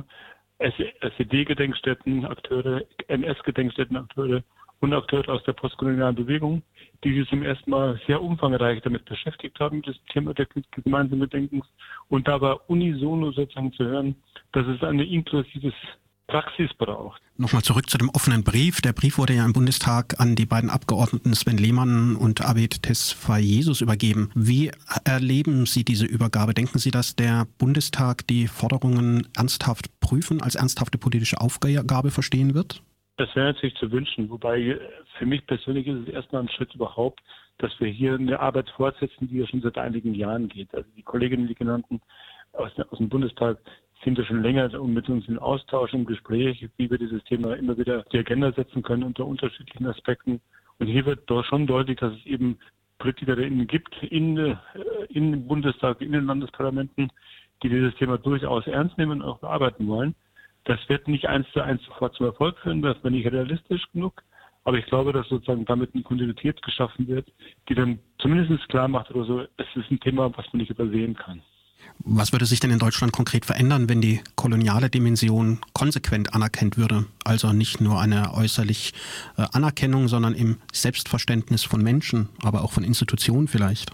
SED-Gedenkstätten-Akteure, NS-Gedenkstätten-Akteure und Akteure aus der postkolonialen Bewegung, die sich zum ersten Mal sehr umfangreich damit beschäftigt haben, das Thema des gemeinsamen Denkens. Und da war unisono sozusagen zu hören, dass es eine inklusives Praxis braucht. Nochmal zurück zu dem offenen Brief. Der Brief wurde ja im Bundestag an die beiden Abgeordneten Sven Lehmann und Abed Tesfayesus übergeben. Wie erleben Sie diese Übergabe? Denken Sie, dass der Bundestag die Forderungen ernsthaft prüfen, als ernsthafte politische Aufgabe verstehen wird? Das wäre natürlich zu wünschen, wobei für mich persönlich ist es erstmal ein Schritt überhaupt, dass wir hier eine Arbeit fortsetzen, die ja schon seit einigen Jahren geht. Also die Kolleginnen, die genannten aus dem Bundestag, sind wir schon länger mit uns im Austausch, im Gespräch, wie wir dieses Thema immer wieder auf die Agenda setzen können unter unterschiedlichen Aspekten. Und hier wird doch schon deutlich, dass es eben PolitikerInnen gibt in im Bundestag, in den Landesparlamenten, die dieses Thema durchaus ernst nehmen und auch bearbeiten wollen. Das wird nicht 1:1 sofort zum Erfolg führen, das wäre nicht realistisch genug. Aber ich glaube, dass sozusagen damit eine Kontinuität geschaffen wird, die dann zumindest klar macht oder so, es ist ein Thema, was man nicht übersehen kann. Was würde sich denn in Deutschland konkret verändern, wenn die koloniale Dimension konsequent anerkannt würde? Also nicht nur eine äußerliche Anerkennung, sondern im Selbstverständnis von Menschen, aber auch von Institutionen vielleicht?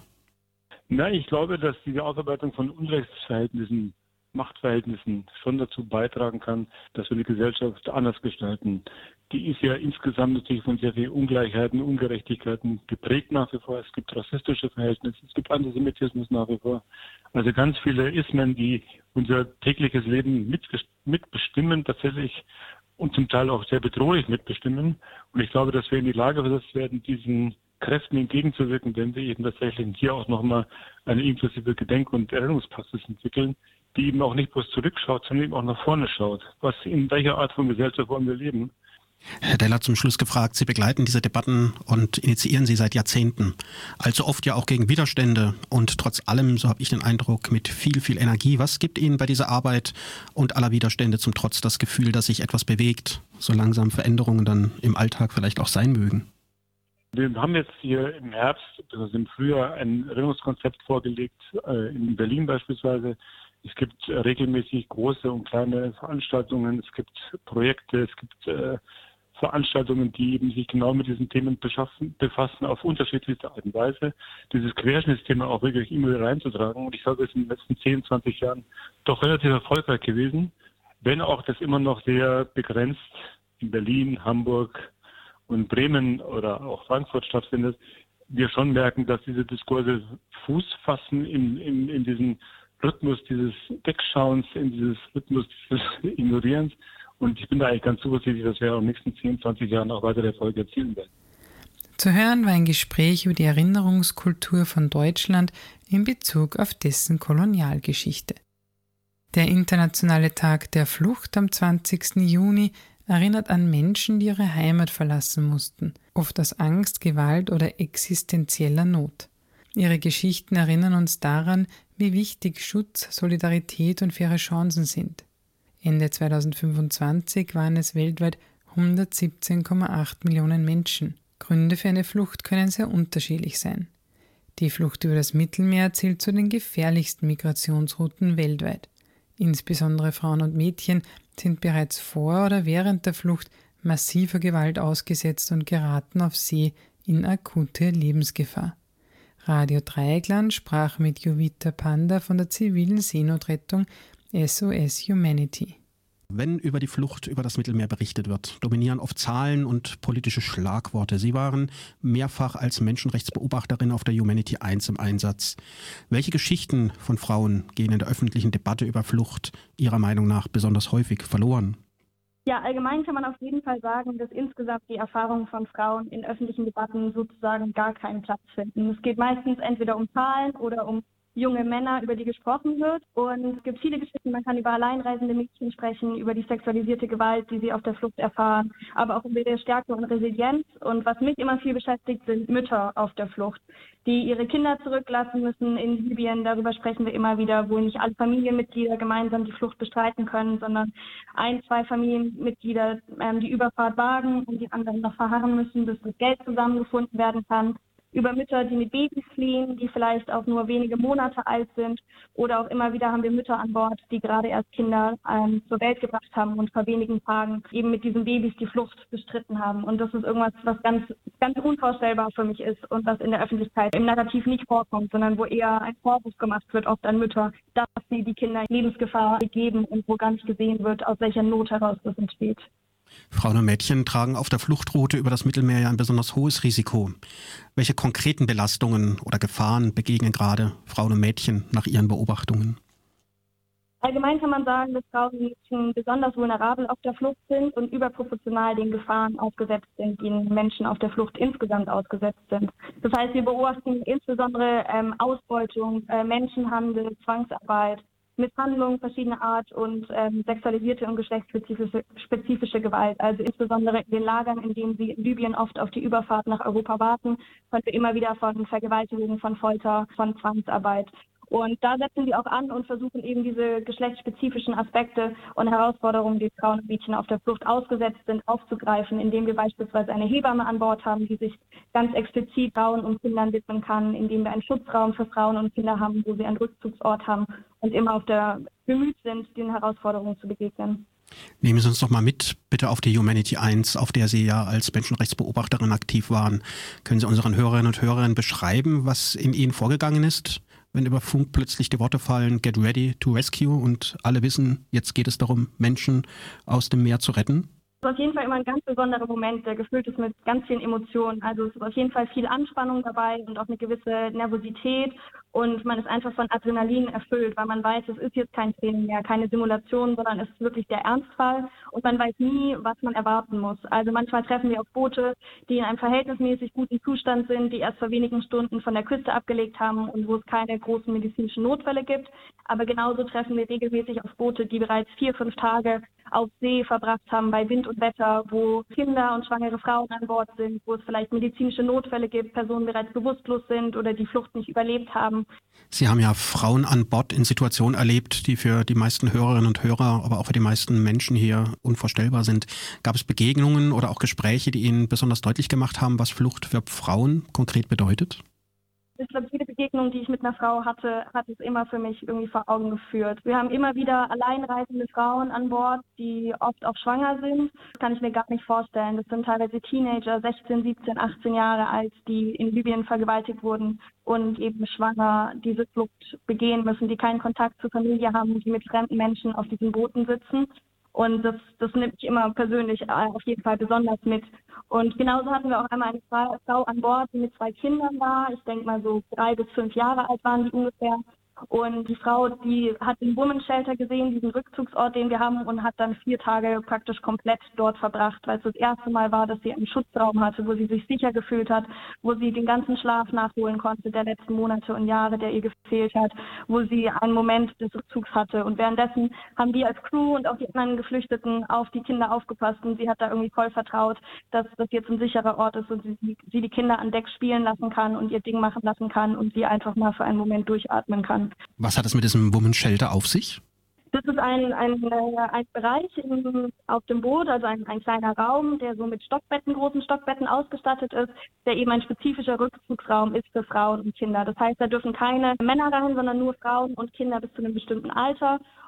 Na, ich glaube, dass diese Ausarbeitung von Unrechtsverhältnissen, Machtverhältnissen schon dazu beitragen kann, dass wir die Gesellschaft anders gestalten. Die ist ja insgesamt natürlich von sehr vielen Ungleichheiten, Ungerechtigkeiten geprägt nach wie vor. Es gibt rassistische Verhältnisse, es gibt Antisemitismus nach wie vor. Also ganz viele Ismen, die unser tägliches Leben mitbestimmen tatsächlich und zum Teil auch sehr bedrohlich mitbestimmen. Und ich glaube, dass wir in die Lage versetzt werden, diesen Kräften entgegenzuwirken, wenn wir eben tatsächlich hier auch nochmal eine inklusive Gedenk- und Erinnerungspraxis entwickeln, die eben auch nicht bloß zurückschaut, sondern eben auch nach vorne schaut. In welcher Art von Gesellschaft wollen wir leben? Herr Deller, zum Schluss gefragt, Sie begleiten diese Debatten und initiieren sie seit Jahrzehnten. Allzu oft ja auch gegen Widerstände und trotz allem, so habe ich den Eindruck, mit viel, viel Energie. Was gibt Ihnen bei dieser Arbeit und aller Widerstände zum Trotz das Gefühl, dass sich etwas bewegt, so langsam Veränderungen dann im Alltag vielleicht auch sein mögen? Wir haben jetzt hier im Herbst, also im Frühjahr, ein Erinnerungskonzept vorgelegt, in Berlin beispielsweise. Es gibt regelmäßig große und kleine Veranstaltungen, es gibt Projekte, es gibt Veranstaltungen, die eben sich genau mit diesen Themen befassen, auf unterschiedlichste Art und Weise. Dieses Querschnittsthema auch wirklich immer wieder reinzutragen. Und ich glaube, es ist in den letzten 10, 20 Jahren doch relativ erfolgreich gewesen, wenn auch das immer noch sehr begrenzt in Berlin, Hamburg und Bremen oder auch Frankfurt stattfindet. Wir schon merken, dass diese Diskurse Fuß fassen in diesen Rhythmus dieses Wegschauens, in dieses Rhythmus des Ignorierens. Und ich bin da eigentlich ganz zuversichtlich, dass wir auch in den nächsten 10, 20 Jahren auch weitere Erfolge erzielen werden. Zu hören war ein Gespräch über die Erinnerungskultur von Deutschland in Bezug auf dessen Kolonialgeschichte. Der Internationale Tag der Flucht am 20. Juni erinnert an Menschen, die ihre Heimat verlassen mussten, oft aus Angst, Gewalt oder existenzieller Not. Ihre Geschichten erinnern uns daran, wie wichtig Schutz, Solidarität und faire Chancen sind. Ende 2025 waren es weltweit 117,8 Millionen Menschen. Gründe für eine Flucht können sehr unterschiedlich sein. Die Flucht über das Mittelmeer zählt zu den gefährlichsten Migrationsrouten weltweit. Insbesondere Frauen und Mädchen sind bereits vor oder während der Flucht massiver Gewalt ausgesetzt und geraten auf See in akute Lebensgefahr. Radio Dreieckland sprach mit Jovita Panda von der zivilen Seenotrettung SOS Humanity. Wenn über die Flucht über das Mittelmeer berichtet wird, dominieren oft Zahlen und politische Schlagworte. Sie waren mehrfach als Menschenrechtsbeobachterin auf der Humanity 1 im Einsatz. Welche Geschichten von Frauen gehen in der öffentlichen Debatte über Flucht Ihrer Meinung nach besonders häufig verloren? Ja, allgemein kann man auf jeden Fall sagen, dass insgesamt die Erfahrungen von Frauen in öffentlichen Debatten sozusagen gar keinen Platz finden. Es geht meistens entweder um Zahlen oder um junge Männer, über die gesprochen wird. Und es gibt viele Geschichten, man kann über alleinreisende Mädchen sprechen, über die sexualisierte Gewalt, die sie auf der Flucht erfahren, aber auch über ihre Stärke und Resilienz. Und was mich immer viel beschäftigt, sind Mütter auf der Flucht, die ihre Kinder zurücklassen müssen in Libyen. Darüber sprechen wir immer wieder, wo nicht alle Familienmitglieder gemeinsam die Flucht bestreiten können, sondern 1, 2 Familienmitglieder die Überfahrt wagen und die anderen noch verharren müssen, bis das Geld zusammengefunden werden kann. Über Mütter, die mit Babys fliehen, die vielleicht auch nur wenige Monate alt sind. Oder auch immer wieder haben wir Mütter an Bord, die gerade erst Kinder zur Welt gebracht haben und vor wenigen Tagen eben mit diesen Babys die Flucht bestritten haben. Und das ist irgendwas, was ganz, ganz unvorstellbar für mich ist und was in der Öffentlichkeit im Narrativ nicht vorkommt, sondern wo eher ein Vorwurf gemacht wird, oft an Mütter, dass sie die Kinder in Lebensgefahr begeben und wo gar nicht gesehen wird, aus welcher Not heraus das entsteht. Frauen und Mädchen tragen auf der Fluchtroute über das Mittelmeer ja ein besonders hohes Risiko. Welche konkreten Belastungen oder Gefahren begegnen gerade Frauen und Mädchen nach Ihren Beobachtungen? Allgemein kann man sagen, dass Frauen und Mädchen besonders vulnerabel auf der Flucht sind und überproportional den Gefahren ausgesetzt sind, die Menschen auf der Flucht insgesamt ausgesetzt sind. Das heißt, wir beobachten insbesondere Ausbeutung, Menschenhandel, Zwangsarbeit, Misshandlung verschiedener Art und sexualisierte und geschlechtsspezifische Gewalt. Also insbesondere in den Lagern, in denen sie in Libyen oft auf die Überfahrt nach Europa warten, hören wir immer wieder von Vergewaltigungen, von Folter, von Zwangsarbeit. Und da setzen wir auch an und versuchen eben diese geschlechtsspezifischen Aspekte und Herausforderungen, die Frauen und Mädchen auf der Flucht ausgesetzt sind, aufzugreifen, indem wir beispielsweise eine Hebamme an Bord haben, die sich ganz explizit Frauen und Kindern widmen kann, indem wir einen Schutzraum für Frauen und Kinder haben, wo sie einen Rückzugsort haben und immer auf der bemüht sind, den Herausforderungen zu begegnen. Nehmen Sie uns doch mal mit, bitte auf die Humanity 1, auf der Sie ja als Menschenrechtsbeobachterin aktiv waren. Können Sie unseren Hörerinnen und Hörern beschreiben, was in Ihnen vorgegangen ist, wenn über Funk plötzlich die Worte fallen, get ready to rescue und alle wissen, jetzt geht es darum, Menschen aus dem Meer zu retten? Es ist auf jeden Fall immer ein ganz besonderer Moment, der gefüllt ist mit ganz vielen Emotionen. Also es ist auf jeden Fall viel Anspannung dabei und auch eine gewisse Nervosität und man ist einfach von Adrenalin erfüllt, weil man weiß, es ist jetzt kein Training mehr, keine Simulation, sondern es ist wirklich der Ernstfall und man weiß nie, was man erwarten muss. Also manchmal treffen wir auf Boote, die in einem verhältnismäßig guten Zustand sind, die erst vor wenigen Stunden von der Küste abgelegt haben und wo es keine großen medizinischen Notfälle gibt. Aber genauso treffen wir regelmäßig auf Boote, die bereits 4, 5 Tage auf See verbracht haben bei Wind und Wetter, wo Kinder und schwangere Frauen an Bord sind, wo es vielleicht medizinische Notfälle gibt, Personen bereits bewusstlos sind oder die Flucht nicht überlebt haben. Sie haben ja Frauen an Bord in Situationen erlebt, die für die meisten Hörerinnen und Hörer, aber auch für die meisten Menschen hier unvorstellbar sind. Gab es Begegnungen oder auch Gespräche, die Ihnen besonders deutlich gemacht haben, was Flucht für Frauen konkret bedeutet? Ich glaube, jede Begegnung, die ich mit einer Frau hatte, hat es immer für mich irgendwie vor Augen geführt. Wir haben immer wieder alleinreisende Frauen an Bord, die oft auch schwanger sind. Das kann ich mir gar nicht vorstellen. Das sind teilweise Teenager, 16, 17, 18 Jahre alt, die in Libyen vergewaltigt wurden und eben schwanger diese Flucht begehen müssen, die keinen Kontakt zur Familie haben, die mit fremden Menschen auf diesen Booten sitzen. Und das nimmt mich immer persönlich auf jeden Fall besonders mit. Und genauso hatten wir auch einmal eine Frau an Bord, die mit 2 Kindern war. Ich denke mal so 3 bis 5 Jahre alt waren die ungefähr. Und die Frau, die hat den Women's Shelter gesehen, diesen Rückzugsort, den wir haben, und hat dann 4 Tage praktisch komplett dort verbracht, weil es das erste Mal war, dass sie einen Schutzraum hatte, wo sie sich sicher gefühlt hat, wo sie den ganzen Schlaf nachholen konnte der letzten Monate und Jahre, der ihr gefehlt hat, wo sie einen Moment des Rückzugs hatte. Und währenddessen haben wir als Crew und auch die anderen Geflüchteten auf die Kinder aufgepasst und sie hat da irgendwie voll vertraut, dass das jetzt ein sicherer Ort ist und sie die Kinder an Deck spielen lassen kann und ihr Ding machen lassen kann und sie einfach mal für einen Moment durchatmen kann. Was hat es mit diesem Women's Shelter auf sich? Das ist ein Bereich auf dem Boot, also ein kleiner Raum, der so mit großen Stockbetten ausgestattet ist, der eben ein spezifischer Rückzugsraum ist für Frauen und Kinder. Das heißt, da dürfen keine Männer rein, sondern nur Frauen und Kinder bis zu einem bestimmten Alter.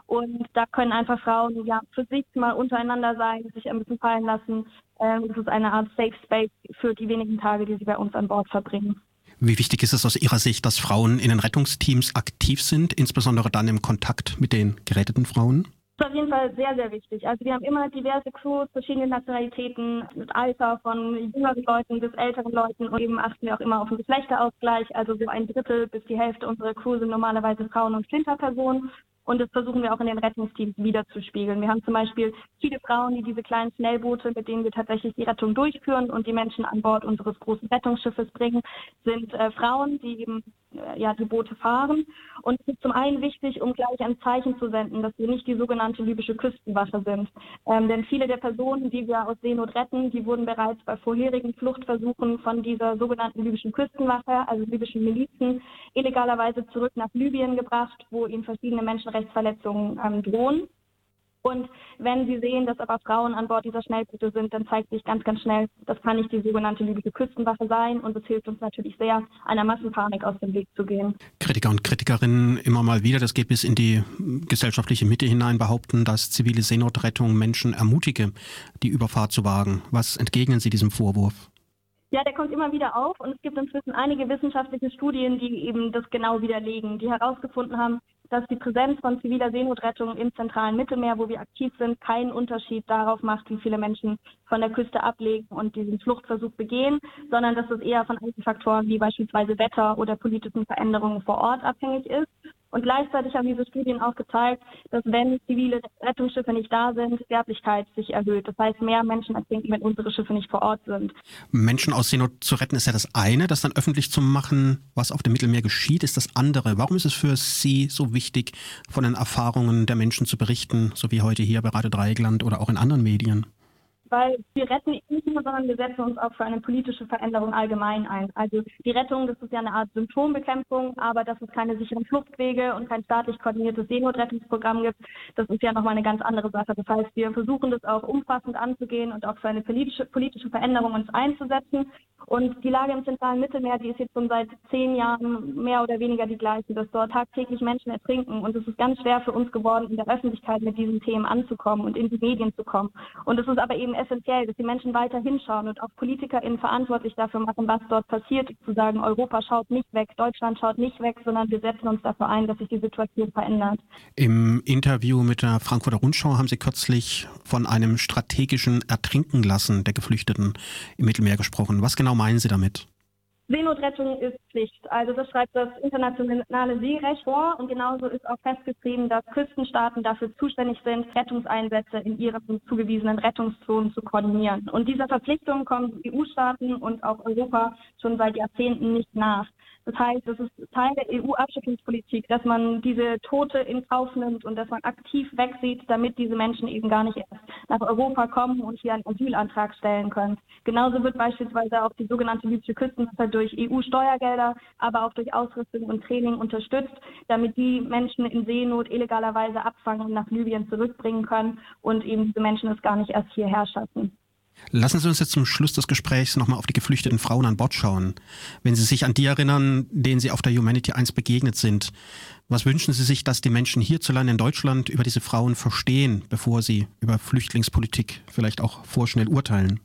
Und da können einfach Frauen ja für sich mal untereinander sein, sich ein bisschen fallen lassen. Es ist eine Art Safe Space für die wenigen Tage, die sie bei uns an Bord verbringen. Wie wichtig ist es aus Ihrer Sicht, dass Frauen in den Rettungsteams aktiv sind, insbesondere dann im Kontakt mit den geretteten Frauen? Das ist auf jeden Fall sehr, sehr wichtig. Also wir haben immer diverse Crews, verschiedene Nationalitäten, mit Alter von jüngeren Leuten bis älteren Leuten und eben achten wir auch immer auf den Geschlechterausgleich. Also so 1/3 bis die Hälfte unserer Crew sind normalerweise Frauen und Flinterpersonen. Und das versuchen wir auch in den Rettungsteams wiederzuspiegeln. Wir haben zum Beispiel viele Frauen, die diese kleinen Schnellboote, mit denen wir tatsächlich die Rettung durchführen und die Menschen an Bord unseres großen Rettungsschiffes bringen, sind Frauen, die eben die Boote fahren. Und es ist zum einen wichtig, um gleich ein Zeichen zu senden, dass wir nicht die sogenannte libysche Küstenwache sind. Denn viele der Personen, die wir aus Seenot retten, die wurden bereits bei vorherigen Fluchtversuchen von dieser sogenannten libyschen Küstenwache, also libyschen Milizen, illegalerweise zurück nach Libyen gebracht, wo ihnen verschiedene Menschenrechtsverletzungen drohen. Und wenn Sie sehen, dass aber Frauen an Bord dieser Schnellboote sind, dann zeigt sich ganz, ganz schnell, das kann nicht die sogenannte libysche Küstenwache sein. Und das hilft uns natürlich sehr, einer Massenpanik aus dem Weg zu gehen. Kritiker und Kritikerinnen immer mal wieder, das geht bis in die gesellschaftliche Mitte hinein, behaupten, dass zivile Seenotrettung Menschen ermutige, die Überfahrt zu wagen. Was entgegnen Sie diesem Vorwurf? Ja, der kommt immer wieder auf und es gibt inzwischen einige wissenschaftliche Studien, die eben das genau widerlegen, die herausgefunden haben, dass die Präsenz von ziviler Seenotrettung im zentralen Mittelmeer, wo wir aktiv sind, keinen Unterschied darauf macht, wie viele Menschen von der Küste ablegen und diesen Fluchtversuch begehen, sondern dass es eher von anderen Faktoren wie beispielsweise Wetter oder politischen Veränderungen vor Ort abhängig ist. Und gleichzeitig haben diese Studien auch gezeigt, dass wenn zivile Rettungsschiffe nicht da sind, Sterblichkeit sich erhöht. Das heißt, mehr Menschen ertrinken, wenn unsere Schiffe nicht vor Ort sind. Menschen aus Seenot zu retten ist ja das eine, das dann öffentlich zu machen, was auf dem Mittelmeer geschieht, ist das andere. Warum ist es für Sie so wichtig, von den Erfahrungen der Menschen zu berichten, so wie heute hier bei Radio Dreieckland oder auch in anderen Medien? Weil wir retten nicht nur, sondern wir setzen uns auch für eine politische Veränderung allgemein ein. Also die Rettung, das ist ja eine Art Symptombekämpfung, aber dass es keine sicheren Fluchtwege und kein staatlich koordiniertes Seenotrettungsprogramm gibt, das ist ja nochmal eine ganz andere Sache. Das heißt, wir versuchen das auch umfassend anzugehen und auch für eine politische Veränderung uns einzusetzen. Und die Lage im zentralen Mittelmeer, die ist jetzt schon seit 10 Jahren mehr oder weniger die gleiche, dass dort tagtäglich Menschen ertrinken. Und es ist ganz schwer für uns geworden, in der Öffentlichkeit mit diesen Themen anzukommen und in die Medien zu kommen. Und es ist aber eben essentiell, dass die Menschen weiter hinschauen und auch PolitikerInnen verantwortlich dafür machen, was dort passiert. Zu sagen, Europa schaut nicht weg, Deutschland schaut nicht weg, sondern wir setzen uns dafür ein, dass sich die Situation verändert. Im Interview mit der Frankfurter Rundschau haben Sie kürzlich von einem strategischen Ertrinkenlassen der Geflüchteten im Mittelmeer gesprochen. Was genau meinen Sie damit? Seenotrettung ist Pflicht. Also das schreibt das internationale Seerecht vor und genauso ist auch festgeschrieben, dass Küstenstaaten dafür zuständig sind, Rettungseinsätze in ihren zugewiesenen Rettungszonen zu koordinieren. Und dieser Verpflichtung kommen EU-Staaten und auch Europa schon seit Jahrzehnten nicht nach. Das heißt, es ist Teil der EU-Abschiebungspolitik, dass man diese Tote in Kauf nimmt und dass man aktiv wegsieht, damit diese Menschen eben gar nicht erst nach Europa kommen und hier einen Asylantrag stellen können. Genauso wird beispielsweise auch die sogenannte libysche Küstenwache durch EU-Steuergelder, aber auch durch Ausrüstung und Training unterstützt, damit die Menschen in Seenot illegalerweise abfangen und nach Libyen zurückbringen können und eben diese Menschen es gar nicht erst hierher schaffen. Lassen Sie uns jetzt zum Schluss des Gesprächs nochmal auf die geflüchteten Frauen an Bord schauen. Wenn Sie sich an die erinnern, denen Sie auf der Humanity 1 begegnet sind, was wünschen Sie sich, dass die Menschen hierzulande in Deutschland über diese Frauen verstehen, bevor sie über Flüchtlingspolitik vielleicht auch vorschnell urteilen?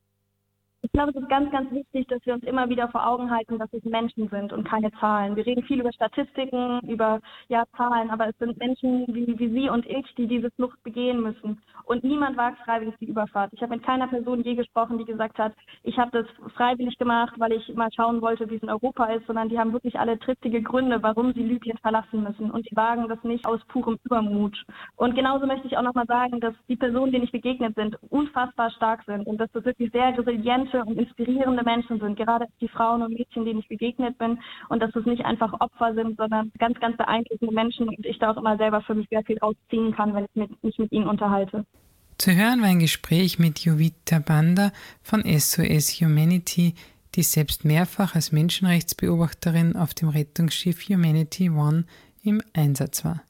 Ich glaube, es ist ganz, ganz wichtig, dass wir uns immer wieder vor Augen halten, dass es Menschen sind und keine Zahlen. Wir reden viel über Statistiken, über Zahlen, aber es sind Menschen wie Sie und ich, die diese Flucht begehen müssen. Und niemand wagt freiwillig die Überfahrt. Ich habe mit keiner Person je gesprochen, die gesagt hat, ich habe das freiwillig gemacht, weil ich mal schauen wollte, wie es in Europa ist, sondern die haben wirklich alle triftige Gründe, warum sie Libyen verlassen müssen. Und die wagen das nicht aus purem Übermut. Und genauso möchte ich auch nochmal sagen, dass die Personen, denen ich begegnet sind, unfassbar stark sind und dass das wirklich sehr resiliente und inspirierende Menschen sind, gerade die Frauen und Mädchen, denen ich begegnet bin und dass es nicht einfach Opfer sind, sondern ganz, ganz beeindruckende Menschen und ich da auch immer selber für mich sehr viel rausziehen kann, wenn ich mich mit ihnen unterhalte. Zu hören war ein Gespräch mit Jovita Banda von SOS Humanity, die selbst mehrfach als Menschenrechtsbeobachterin auf dem Rettungsschiff Humanity One im Einsatz war.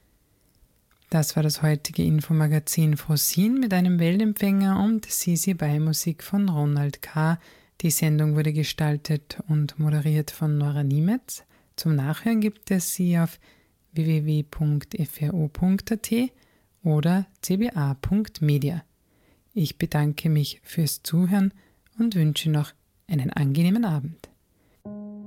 Das war das heutige Infomagazin Frosin mit einem Weltempfänger und Sisi bei Musik von Ronald K. Die Sendung wurde gestaltet und moderiert von Nora Niemetz. Zum Nachhören gibt es sie auf www.fro.at oder cba.media. Ich bedanke mich fürs Zuhören und wünsche noch einen angenehmen Abend.